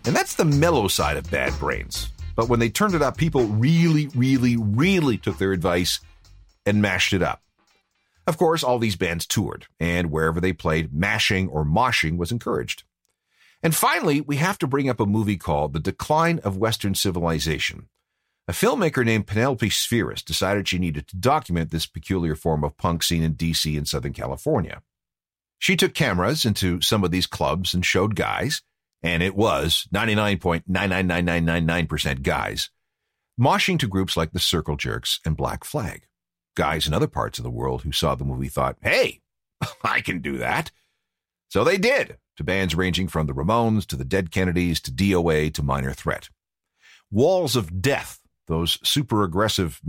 And that's the mellow side of Bad Brains. But when they turned it up, people really took their advice and mashed it up. Of course, all these bands toured, and wherever they played, mashing or moshing was encouraged. And finally, we have to bring up a movie called The Decline of Western Civilization. A filmmaker named Penelope Spheris decided she needed to document this peculiar form of punk scene in DC and Southern California. She took cameras into some of these clubs and showed guys, and it was 99.99999% guys, moshing to groups like the Circle Jerks and Black Flag. Guys in other parts of the world who saw the movie thought, hey, I can do that. So they did, to bands ranging from the Ramones to the Dead Kennedys to DOA to Minor Threat. Walls of Death, those super aggressive